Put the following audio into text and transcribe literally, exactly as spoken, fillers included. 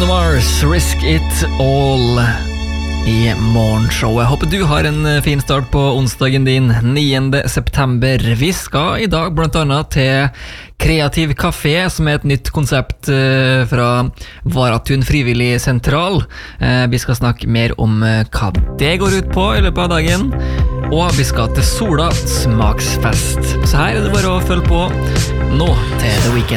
Mars, Risk It All i morgenshowet. Håper du har en fin start på onsdagen din niende september. Vi skal i dag blant annet til Kreativ Café, som er et nytt konsept fra Varatun Frivillig Sentral. Vi skal snakke mer om hva det går ut på i løpet av dagen. Og vi skal til Sola smaksfest. Så her er det bare å følge på nå til The Weekend.